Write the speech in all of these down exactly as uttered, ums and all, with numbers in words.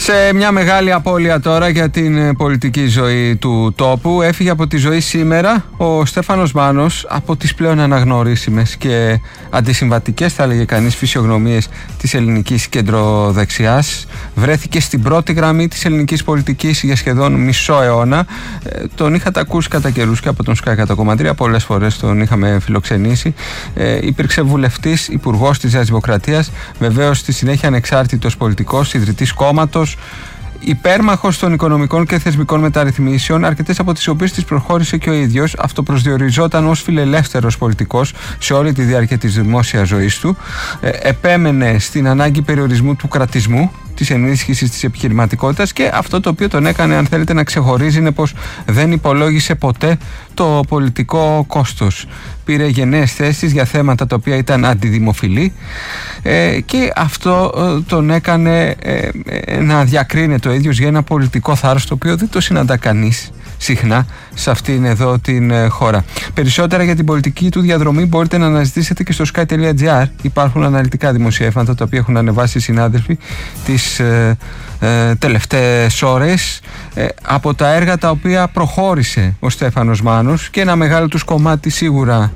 Σε μια μεγάλη απώλεια τώρα για την πολιτική ζωή του τόπου, έφυγε από τη ζωή σήμερα ο Στέφανος Μάνος, από τις πλέον αναγνωρίσιμες και αντισυμβατικές, θα έλεγε κανείς, φυσιογνωμίες της ελληνικής κεντροδεξιάς. Βρέθηκε στην πρώτη γραμμή της ελληνικής πολιτικής για σχεδόν μισό αιώνα. Ε, τον είχατε ακούσει κατά καιρούς και από τον Sky Κατακομμαντρία, πολλές φορές τον είχαμε φιλοξενήσει. Ε, υπήρξε βουλευτής, υπουργός της Νέας Δημοκρατίας, βεβαίως στη συνέχεια ανεξάρτητος πολιτικός, ιδρυτής κόμματος, υπέρμαχος των οικονομικών και θεσμικών μεταρρυθμίσεων, αρκετές από τις οποίες τις προχώρησε και ο ίδιος. Αυτοπροσδιοριζόταν ως φιλελεύθερος πολιτικός σε όλη τη διάρκεια της δημόσιας ζωής του. Ε, επέμενε στην ανάγκη περιορισμού του κρατισμού, της ενίσχυσης της επιχειρηματικότητας, και αυτό το οποίο τον έκανε, αν θέλετε, να ξεχωρίζει είναι πως δεν υπολόγισε ποτέ το πολιτικό κόστος. Πήρε γενναίες θέσεις για θέματα τα οποία ήταν αντιδημοφιλή ε, και αυτό ε, τον έκανε ε, ε, να διακρίνεται ο ίδιος για ένα πολιτικό θάρρος το οποίο δεν το συναντά κανείς συχνά σε αυτήν εδώ την ε, χώρα. Περισσότερα για την πολιτική του διαδρομή μπορείτε να αναζητήσετε και στο sky τελεία gr. Υπάρχουν αναλυτικά δημοσιεύματα τα οποία έχουν ανεβάσει οι συνάδελφοι τις ε, ε, τελευταίες ώρες ε, από τα έργα τα οποία προχώρησε ο Στέφανος Μάνος, και ένα μεγάλο τους κομμάτι σίγουρα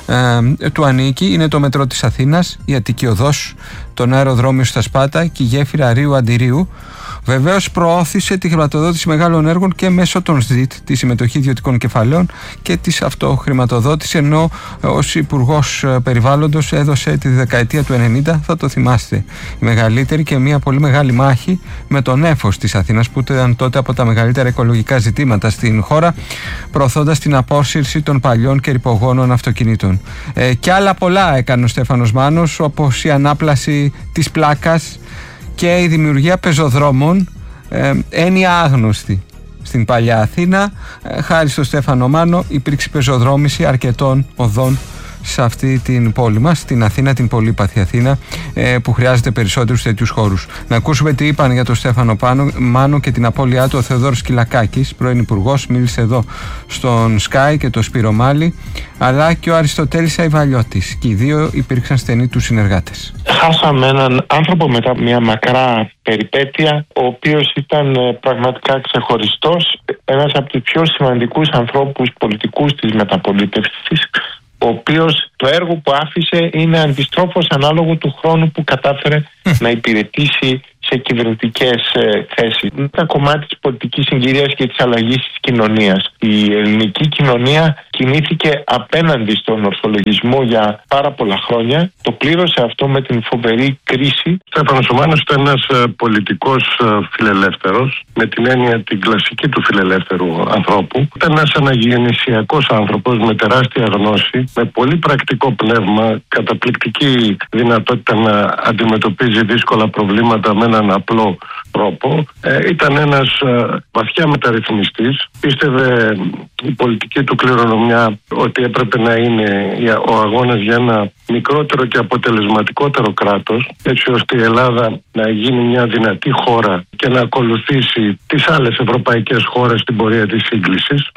ε, του ανήκει. Είναι το μετρό της Αθήνας, η Αττική Οδός, τον αεροδρόμιο στα Σπάτα και η γέφυρα Ρίου Αντιρίου. Βεβαίως προώθησε τη χρηματοδότηση μεγάλων έργων και μέσω των ΣΔΙΤ, τη συμμετοχή ιδιωτικών κεφαλαίων και της αυτοχρηματοδότηση, ενώ ως Υπουργός Περιβάλλοντος έδωσε τη δεκαετία του ενενήντα, θα το θυμάστε, η μεγαλύτερη και μια πολύ μεγάλη μάχη με τον έφος της Αθήνας, που ήταν τότε από τα μεγαλύτερα οικολογικά ζητήματα στην χώρα, προωθώντας την απόσυρση των παλιών και ρυπογόνων αυτοκινήτων. Ε, και άλλα πολλά έκανε ο Στέφανος Μάνος, όπως η ανάπλαση της πλάκας και η δημιουργία πεζοδρόμων, ε, έννοια άγνωστη στην παλιά Αθήνα. Ε, χάρη στο Στέφανο Μάνο υπήρξε πεζοδρόμηση αρκετών οδών σε αυτή την πόλη μας, την Αθήνα, την πολύπαθη Αθήνα, ε, που χρειάζεται περισσότερους τέτοιους χώρους. Να ακούσουμε τι είπαν για τον Στέφανο Πάνο, Μάνο και την απώλειά του ο Θεοδόρος Κυλακάκης, πρώην υπουργός, μίλησε εδώ στον Sky, και το Σπύρο Μάλη, αλλά και ο Αριστοτέλης Αϊβαλιώτης, και οι δύο υπήρξαν στενοί τους συνεργάτες. Χάσαμε έναν άνθρωπο μετά από μια μακρά περιπέτεια, ο οποίος ήταν πραγματικά ξεχωριστός, ένας από τους πιο σημαντικούς ανθρώπους πολιτικούς της μεταπολίτευσης, ο οποίος το έργο που άφησε είναι αντιστρόφως ανάλογο του χρόνου που κατάφερε να υπηρετήσει σε κυβερνητικές ε, θέσεις. Είναι ένα κομμάτι της πολιτικής συγκυρίας και της αλλαγής της κοινωνίας. Η ελληνική κοινωνία κινήθηκε απέναντι στον ορθολογισμό για πάρα πολλά χρόνια. Το πλήρωσε αυτό με την φοβερή κρίση. Ο Στέφανος Μάνος ήταν ένας ε, πολιτικός ε, φιλελεύθερος, με την έννοια την κλασική του φιλελεύθερου ανθρώπου. Ήταν ένας αναγεννησιακός άνθρωπος με τεράστια γνώση, με πολύ πρακτικό πνεύμα, καταπληκτική δυνατότητα να αντιμετωπίζει δύσκολα προβλήματα με έναν απλό τρόπο. Ε, ήταν ένας ε, βαθιά μεταρρυθμιστής. Πίστευε η πολιτική του κληρονομιά ότι έπρεπε να είναι ο αγώνας για ένα μικρότερο και αποτελεσματικότερο κράτος, έτσι ώστε η Ελλάδα να γίνει μια δυνατή χώρα και να ακολουθήσει τις άλλες ευρωπαϊκές χώρες στην πορεία της σύγκλησης.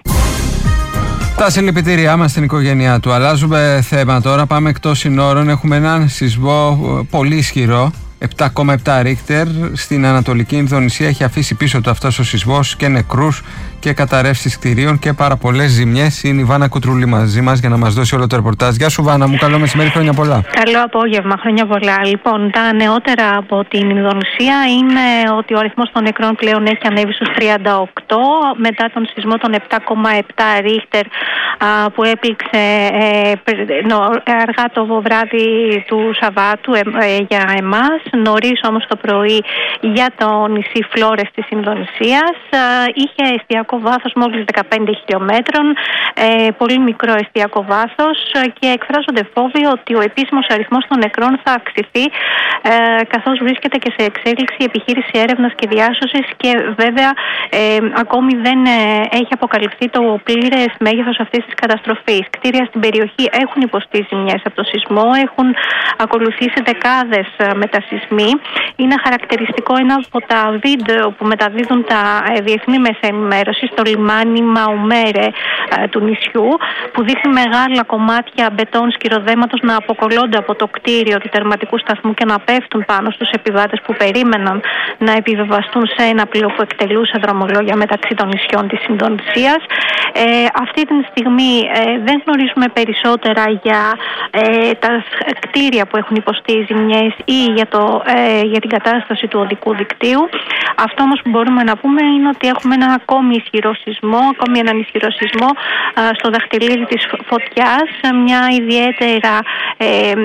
Τα συλληπιτήριά μας στην οικογένειά του. Αλλάζουμε θέμα τώρα, πάμε εκτός συνόρων. Έχουμε έναν σεισμό πολύ ισχυρό, επτά κόμμα επτά Ρίχτερ, στην Ανατολική Ινδονησία. Έχει αφήσει πίσω του αυτός ο σεισμός και νεκρούς και καταρρεύσεις κτηρίων και πάρα πολλές ζημιές. Είναι η Βάνα Κουτρούλη μαζί μας για να μας δώσει όλο το ρεπορτάζ. Γεια σου, Βάνα μου, καλό μεσημέρι, χρόνια πολλά. Καλό απόγευμα, χρόνια πολλά. Λοιπόν, τα νεότερα από την Ινδονησία είναι ότι ο αριθμός των νεκρών πλέον έχει ανέβει στους τριάντα οκτώ μετά τον σεισμό των επτά κόμμα επτά Ρίχτερ που έπληξε ε, αργά το βράδυ του Σαββάτου ε, ε, για εμάς. Νωρίς όμως το πρωί για το νησί Φλόρες της Ινδονησίας. Ε, είχε εστιακό βάθος μόλις δεκαπέντε χιλιόμετρων, ε, πολύ μικρό εστιακό βάθος, και εκφράζονται φόβοι ότι ο επίσημος αριθμός των νεκρών θα αυξηθεί, ε, καθώς βρίσκεται και σε εξέλιξη η επιχείρηση έρευνας και διάσωσης, και βέβαια ε, ακόμη δεν ε, έχει αποκαλυφθεί το πλήρες μέγεθος αυτής της καταστροφής. Κτίρια στην περιοχή έχουν υποστεί ζημιές από το σεισμό, έχουν ακολουθήσει δεκάδες μετασεισμοί. Είναι χαρακτηριστικό ένα από τα βίντεο που μεταδίδουν τα ε, διεθνή μέσα ενημέρωση στο λιμάνι Μαουμέρε ε, του νησιού, που δείχνει μεγάλα κομμάτια μπετόν σκυροδέματος να αποκολλώνται από το κτίριο του τερματικού σταθμού και να πέφτουν πάνω στους επιβάτες που περίμεναν να επιβεβαστούν σε ένα πλοίο που εκτελούσε δρομολόγια μεταξύ των νησιών της Ινδονησίας. Ε, αυτή τη στιγμή ε, δεν γνωρίζουμε περισσότερα για ε, τα κτίρια που έχουν υποστεί ζημιές ή για, το, ε, για την κατάσταση του οδικού δικτύου. Αυτό όμως που μπορούμε να πούμε είναι ότι έχουμε ένα ακόμη ισχυρό σεισμό, ακόμη έναν ισχυρό σεισμό ε, στο δαχτυλίδι της φωτιάς, μια ιδιαίτερα ε,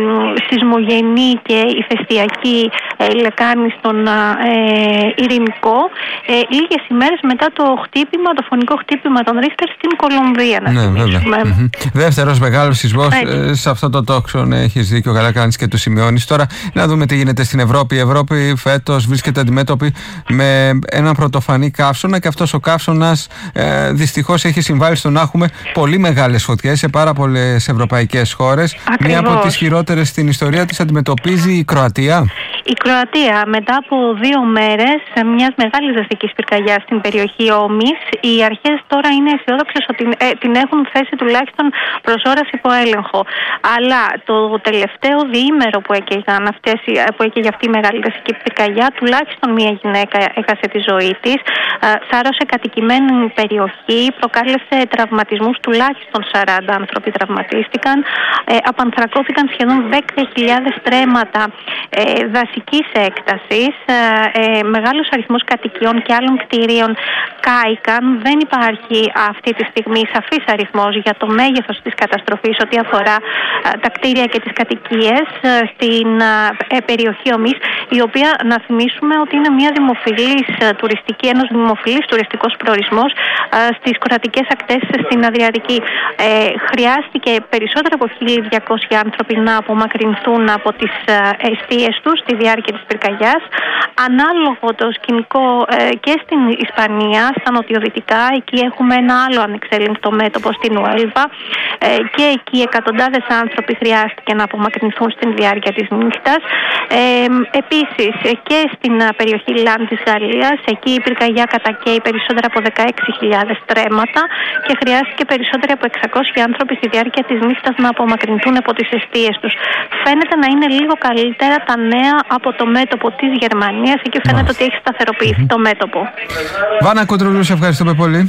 σεισμογενή και ηφαιστειακή ε, λεκάνη στον ε, Ειρηνικό, ε, λίγες ημέρες μετά το χτύπημα, το φωνικό χτύπημα των Ρίχτερ στην Κολομβία. Ναι, βέβαια. Mm-hmm. Δεύτερος μεγάλος σεισμός ε, σε αυτό το τόξο, ναι, έχεις δίκιο, καλά κάνεις και το σημειώνεις. Τώρα να δούμε τι γίνεται στην Ευρώπη. Η Ευρώπη φέτος βρίσκεται αντιμέτωπη με ένα πρωτοφανή καύσωνα και αυτός ο καύσωνας ε, δυστυχώς έχει συμβάλει στο να έχουμε πολύ μεγάλες φωτιές σε πάρα πολλές ευρωπαϊκές χώρες. Μία από τις χειρότερες στην ιστορία της αντιμετωπίζει η Κροατία. Η Κροατία, μετά από δύο μέρες μιας μεγάλης δαστικής πυρκαγιάς στην περιοχή Όμης, οι αρχές τώρα είναι αισιόδοξες ότι ε, την έχουν θέσει τουλάχιστον προς ώρας υπό έλεγχο. Αλλά το τελευταίο διήμερο που έκαιγαν αυτές, που έκαιγε αυτή η μεγάλη δαστική πυρκαγιά, τουλάχιστον μια γυναίκα έχασε τη ζωή της, ε, σάρωσε κατοικημένη περιοχή, προκάλεσε τραυματισμούς, τουλάχιστον σαράντα άνθρωποι τραυματίστηκαν, ε, απανθρακώθηκαν σχεδόν δέκα χιλιάδες στρέμματα ε, δασικής έκτασης, ε, ε, μεγάλος αριθμός κατοικιών και άλλων κτηρίων κάηκαν. Δεν υπάρχει αυτή τη στιγμή σαφής αριθμός για το μέγεθος της καταστροφής ό,τι αφορά ε, τα κτίρια και τις κατοικίες ε, στην ε, περιοχή Ομής, η οποία, να θυμίσουμε, ότι είναι μια δημοφιλής ε, τουριστική, ένας δημοφιλής τουριστικός προορισμός ε, στις κροατικές ακτές στην Αδριατική. Ε, χρειάστηκε περισσότερο από χίλια διακόσιοι άνθρωποι να απομακρυνθούν από τις ε, εστίες τους στη διάρκεια της πυρκαγιάς. Ανάλογο το σκηνικό ε, και στην Ισπανία, στα νοτιοδυτικά, εκεί έχουμε ένα άλλο ανεξέλεγκτο μέτωπο στην Ουέλβα ε, και εκεί εκατοντάδες άνθρωποι χρειάστηκε να απομακρυνθούν στην διάρκεια της νύχτας. Ε, επίσης ε, και στην περιοχή Λάν της Γαλλίας, εκεί η πυρκαγιά κατακαίει περισσότερα από δεκαέξι χιλιάδες στρέμματα και χρειάστηκε περισσότεροι από εξακόσιοι άνθρωποι στη διάρκεια της νύχτας να απομακρυνθούν από τις εστίες τους. Φαίνεται να είναι λίγο καλύτερα τα νέα από το μέτωπο της Γερμανίας. Εκεί φαίνεται Μάλιστα. ότι έχει σταθεροποιηθεί mm-hmm. το μέτωπο. Βάνα Κουντρούλου, σε ευχαριστούμε πολύ.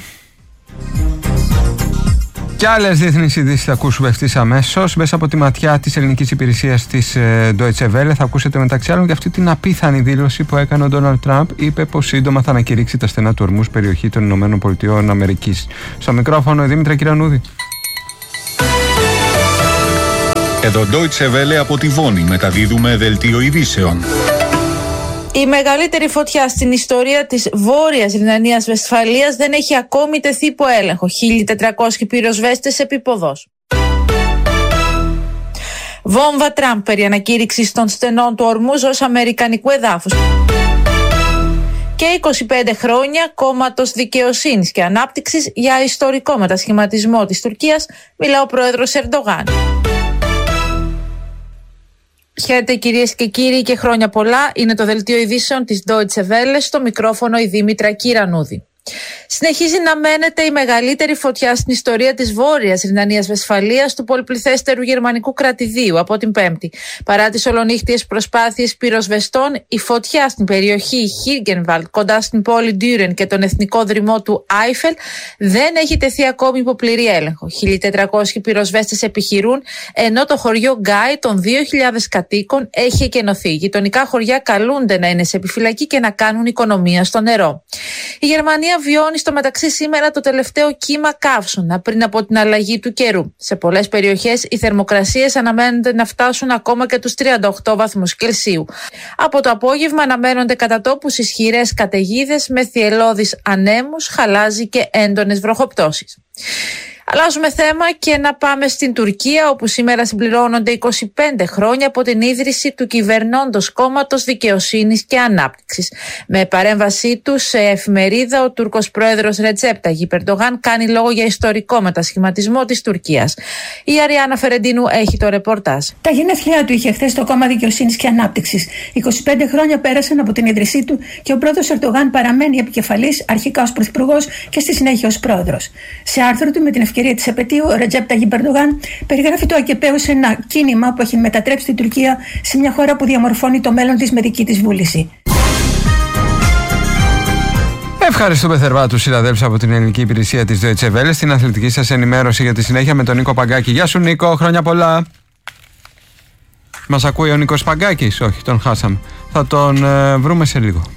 Και άλλες διεθνείς ειδήσεις θα ακούσουμε ευθύς αμέσως. Μέσα από τη ματιά της ελληνικής υπηρεσίας της Deutsche Welle θα ακούσετε μεταξύ άλλων και αυτή την απίθανη δήλωση που έκανε ο Ντόναλντ Τραμπ. Είπε πως σύντομα θα ανακηρύξει τα στενά του ορμούς περιοχή των Ηνωμένων Πολιτειών Αμερικής. Στο μικρόφωνο η Δήμητρα Κυρανούδη. Εδώ Deutsche Welle από τη Βόνη μεταδίδουμε δελτίο ειδήσεων. Η μεγαλύτερη φωτιά στην ιστορία της Βόρειας Ρινανίας Βεσφαλίας δεν έχει ακόμη τεθεί υπό έλεγχο. χίλια τετρακόσιοι πυροσβέστες επίποδος. Βόμβα Τραμπ περί ανακήρυξης των στενών του ορμούς ως αμερικανικού εδάφους. Και είκοσι πέντε χρόνια κόμματος Δικαιοσύνης και Ανάπτυξης για ιστορικό μετασχηματισμό της Τουρκίας, μιλά ο πρόεδρος Ερντογάν. Χαίρετε κυρίες και κύριοι και χρόνια πολλά. Είναι το δελτίο ειδήσεων της Deutsche Welle, στο μικρόφωνο η Δήμητρα Κυρανούδη. Συνεχίζει να μένεται η μεγαλύτερη φωτιά στην ιστορία της Βόρειας Ρινανίας Βεσφαλίας, του πολυπληθέστερου γερμανικού κρατηδίου, από την Πέμπτη. Παρά τις ολονύχτιες προσπάθειες πυροσβεστών, η φωτιά στην περιοχή Χίργκενβαλτ, κοντά στην πόλη Ντούρεν και τον εθνικό δρυμό του Άιφελ, δεν έχει τεθεί ακόμη υπό πλήρη έλεγχο. χίλια τετρακόσιοι πυροσβέστες επιχειρούν, ενώ το χωριό Γκάι των δύο χιλιάδες κατοίκων έχει εκενωθεί. Γειτονικά χωριά καλούνται να είναι σε επιφυλακή και να κάνουν οικονομία στο νερό. Η Γερμανία βιώνει στο μεταξύ σήμερα το τελευταίο κύμα καύσωνα πριν από την αλλαγή του καιρού. Σε πολλές περιοχές οι θερμοκρασίες αναμένονται να φτάσουν ακόμα και τους τριάντα οκτώ βαθμούς Κελσίου. Από το απόγευμα αναμένονται κατά τόπους ισχυρές καταιγίδες με θυελλώδεις ανέμους, χαλάζι και έντονες βροχοπτώσεις. Αλλάζουμε θέμα και να πάμε στην Τουρκία, όπου σήμερα συμπληρώνονται είκοσι πέντε χρόνια από την ίδρυση του κυβερνώντος κόμματος Δικαιοσύνης και Ανάπτυξης. Με παρέμβασή του σε εφημερίδα, ο Τούρκος πρόεδρος Ρετζέπ Ταγιπ Ερντογάν κάνει λόγο για ιστορικό μετασχηματισμό της Τουρκίας. Η Αριάννα Φερεντίνου έχει το ρεπορτάζ. Τα γενέθλιά του είχε χθες το κόμμα Δικαιοσύνης και Ανάπτυξης. είκοσι πέντε χρόνια πέρασαν από την ίδρυσή του και ο πρόεδρος Ερντογάν παραμένει επικεφαλής, αρχικά ως πρωθυπουργός και στη συνέχεια ως πρόεδρος. Σε άρθρο του με την ευκαιρία της επετείου, ο Ρετζέπ Ταγιπ Ερντογάν περιγράφει το ΑΚΠ ως ένα κίνημα που έχει μετατρέψει την Τουρκία σε μια χώρα που διαμορφώνει το μέλλον της με δική της βούληση. Ευχαριστούμε θερμά τους συναδέλφους από την ελληνική υπηρεσία της Deutsche Welle στην αθλητική σας ενημέρωση για τη συνέχεια με τον Νίκο Παγκάκη. Γεια σου Νίκο, χρόνια πολλά. Μας ακούει ο Νίκος Παγκάκης? Όχι, τον χάσαμε. Θα τον ε, βρούμε σε λίγο.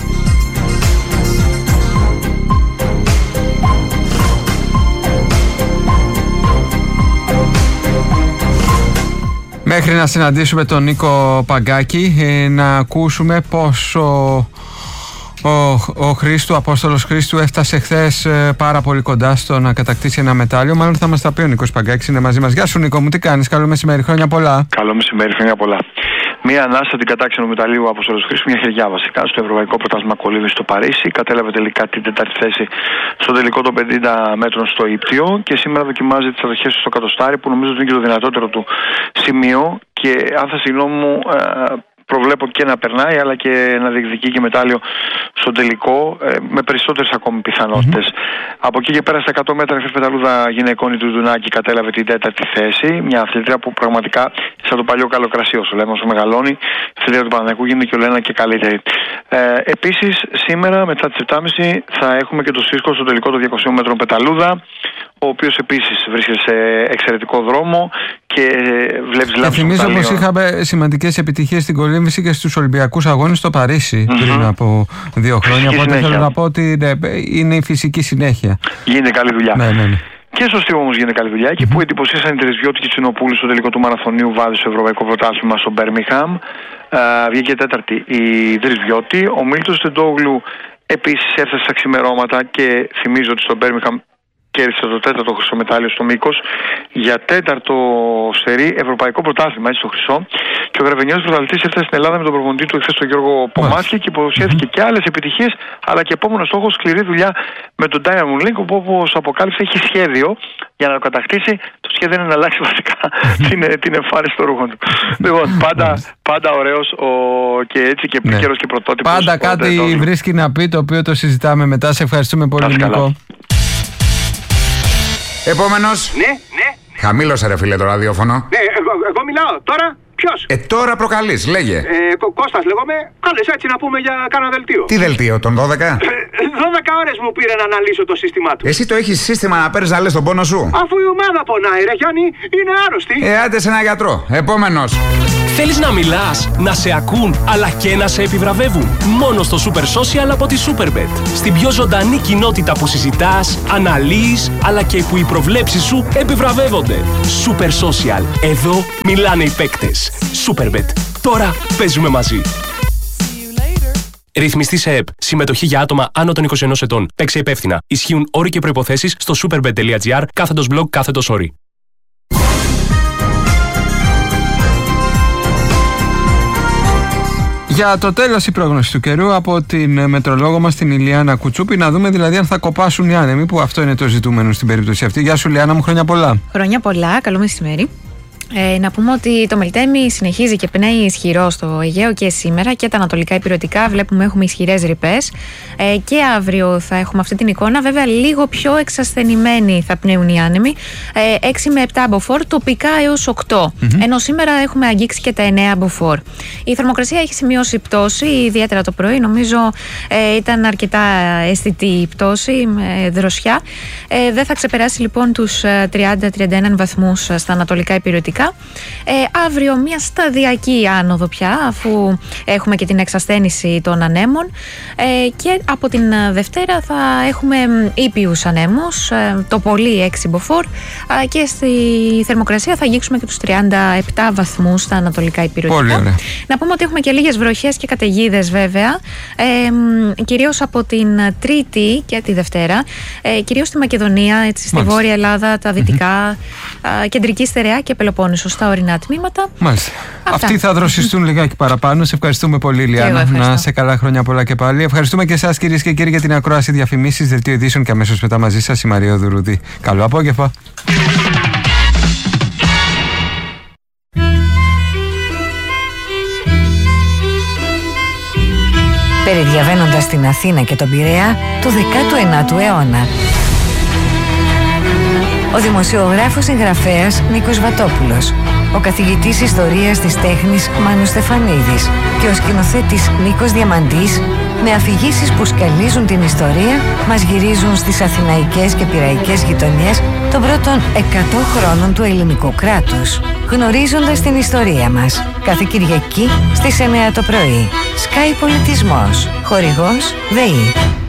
Μέχρι να συναντήσουμε τον Νίκο Παγκάκη, ε, να ακούσουμε πως ο, ο, ο Χρήστου, Απόστολος Χρήστου έφτασε χθες ε, πάρα πολύ κοντά στο να κατακτήσει ένα μετάλλιο. Μάλλον θα μας τα πει ο Νίκος Παγκάκης, είναι μαζί μας. Γεια σου Νίκο μου, τι κάνεις? Καλό μεσημέρι, χρόνια πολλά. Καλό μεσημέρι, χρόνια πολλά. Μία ανάσα την κατάξη του μεταλλίου από Απόστολος Χρήστου, μια χεριά βασικά, στο Ευρωπαϊκό Πρωτάθλημα Κολύμβης στο Παρίσι. Κατέλαβε τελικά την τέταρτη θέση στο τελικό των πενήντα μέτρων στο ύπτιο και σήμερα δοκιμάζει τις αδοχές του στο κατοστάρι, που νομίζω ότι είναι και το δυνατότερο του σημείο. Και αν θα συγγνώμη, προβλέπω και να περνάει, αλλά και να διεκδικεί και μετάλλιο στο τελικό, ε, με περισσότερες ακόμη πιθανότητες. Mm-hmm. Από εκεί και πέρα στα εκατό μέτρα η πεταλούδα γυναικών η Τουντουνάκη κατέλαβε την τέταρτη θέση. Μια αθλήτρια που πραγματικά σαν το παλιό καλό κρασί, όσο λέμε, όσο μεγαλώνει, η αθλήτρια του Παναθηναϊκού γίνεται και ολένα και καλύτερη. Ε, επίσης, σήμερα μετά τις επτά και μισή θα έχουμε και το Σίσκο στο τελικό των διακοσίων μέτρων πεταλούδα, ο οποίος επίσης βρίσκεται σε εξαιρετικό δρόμο και βλέπεις λάθος. Και θυμίζω πως είχαμε σημαντικές επιτυχίες στην κολύμβηση και στους Ολυμπιακούς Αγώνες στο Παρίσι mm-hmm. πριν από δύο χρόνια. Οπότε συνέχεια. Θέλω να πω ότι ναι, είναι η φυσική συνέχεια. Γίνεται καλή δουλειά. Ναι, ναι, ναι. Και στο στίβο όμως γίνεται καλή δουλειά. Εκεί mm-hmm. που εντυπωσίασαν οι Τρισβιώτη και Τσινοπούλου στο τελικό του μαραθωνίου βάδι στο Ευρωπαϊκό Πρωτάθλημα στο Μπέρμιγχαμ. Βγήκε τέταρτη η Τρισβιώτη. Ο Μίλτος Τεντόγλου επίσης έφτασε στα ξημερώματα και θυμίζω ότι στο Μπέρμιγχαμ κέρδισε το τέταρτο χρυσό μετάλλιο στο μήκος για τέταρτο σερί ευρωπαϊκό πρωτάθλημα, έτσι στο χρυσό. Και ο Γραβενιός πρωταθλητής έφτασε στην Ελλάδα με τον προπονητή του εχθές τον Γιώργο Πομάσκη και υποσχέθηκε mm-hmm. και άλλες επιτυχίες, αλλά και επόμενο στόχο σκληρή δουλειά με τον Diamond Link, που όπως αποκάλυψε έχει σχέδιο για να το κατακτήσει. Το σχέδιο είναι να αλλάξει βασικά την, την εμφάνιση των ρούχων του. Λοιπόν, πάντα, πάντα ωραίος ο, και έτσι και επίκαιρος και πρωτότυπος. Πάντα κάτι βρίσκει να πει, το οποίο το συζητάμε μετά. Σε ευχαριστούμε πολύ, Νίκο. Επόμενος. Ναι, ναι. Χαμήλωσε ρε φίλε το ραδιόφωνο. Ναι, εγώ, εγώ μιλάω. Τώρα ποιος? Ε, τώρα προκαλείς, λέγε. Ε, Κω, Κώστας λέγομαι. Κάλεσε έτσι να πούμε για κάνα δελτίο. Τι δελτίο, τον δώδεκα? Ε, δώδεκα ώρες μου πήρε να αναλύσω το σύστημά του. Εσύ το έχεις σύστημα να παίρνεις να λες τον πόνο σου? Αφού η ομάδα πονάει ρε Γιάννη, είναι άρρωστη. Ε, άντε σε ένα γιατρό. Επόμενος. Θέλεις να μιλάς, να σε ακούν, αλλά και να σε επιβραβεύουν? Μόνο στο Super Social από τη Superbet. Στην πιο ζωντανή κοινότητα που συζητάς, αναλύεις, αλλά και που οι προβλέψεις σου επιβραβεύονται. Super Social. Εδώ μιλάνε οι παίκτες. Superbet. Τώρα παίζουμε μαζί. Ρυθμιστή σε ΕΠ. Συμμετοχή για άτομα άνω των είκοσι ενός ετών. Παίξε υπεύθυνα. Ισχύουν όροι και προϋποθέσεις στο superbet.gr κάθετος blog κάθετος όροι. Για το τέλος η πρόγνωση του καιρού από την μετρολόγο μας την Ηλιάνα Κουτσούπη, να δούμε δηλαδή αν θα κοπάσουν οι άνεμοι, που αυτό είναι το ζητούμενο στην περίπτωση αυτή. Γεια σου Ηλιάνα μου, χρόνια πολλά. Χρόνια πολλά, καλό μεσημέρι. Ε, να πούμε ότι το Μελτέμι συνεχίζει και πνέει ισχυρό στο Αιγαίο και σήμερα, και τα ανατολικά υπηρετικά βλέπουμε έχουμε ισχυρές ρηπές, ε, και αύριο θα έχουμε αυτή την εικόνα. Βέβαια λίγο πιο εξασθενημένοι θα πνέουν οι άνεμοι, ε, έξι με επτά μποφόρ, τοπικά έως οκτώ, mm-hmm. ενώ σήμερα έχουμε αγγίξει και τα εννέα μποφόρ. Η θερμοκρασία έχει σημειώσει πτώση, ιδιαίτερα το πρωί νομίζω ε, ήταν αρκετά αισθητή η πτώση με δροσιά. ε, δεν θα ξεπεράσει λοιπόν τους τριάντα με τριάντα ένα βαθμούς στα ανατολικά υπηρετικά. Ε, αύριο μια σταδιακή άνοδο πια, αφού έχουμε και την εξασθένηση των ανέμων, ε, και από την Δευτέρα θα έχουμε ήπιους ανέμους, ε, το πολύ έξι μποφόρ, ε, και στη θερμοκρασία θα αγγίξουμε και τους τριάντα επτά βαθμούς στα ανατολικά υπηρετικά. Να πούμε ότι έχουμε και λίγες βροχές και καταιγίδες βέβαια, ε, κυρίως από την Τρίτη και τη Δευτέρα, ε, κυρίως στη Μακεδονία, έτσι, στη Βόρεια Ελλάδα, τα δυτικά, mm-hmm. ε, κεντρική στερεά και Πελοπόννησο, στα ορεινά τμήματα. Μάλιστα. Αυτά. Αυτοί θα δροσιστούν λιγάκι παραπάνω. Σε ευχαριστούμε πολύ, Λιάννα. Να σε καλά, χρόνια πολλά και πάλι. Ευχαριστούμε και εσάς, κυρίες και κύριοι, για την ακρόαση, διαφημίσεις, δελτίο ειδήσεων, και αμέσως μετά μαζί σας η Μαρία Δουρούδη. Καλό απόγευμα. Περιδιαβαίνοντας την Αθήνα και τον Πειραιά του δέκατου ένατου αιώνα. Ο δημοσιογράφος συγγραφέας Νίκος Βατόπουλος, ο καθηγητής ιστορίας της τέχνης Μάνος Στεφανίδης και ο σκηνοθέτης Νίκος Διαμαντής, με αφηγήσεις που σκαλίζουν την ιστορία, μας γυρίζουν στις αθηναϊκές και πειραϊκές γειτονιές των πρώτων εκατό χρόνων του ελληνικού κράτους, γνωρίζοντας την ιστορία μας. Κάθε Κυριακή στις εννιά το πρωί. Sky Πολιτισμός. Χορηγός ΔΕΗ.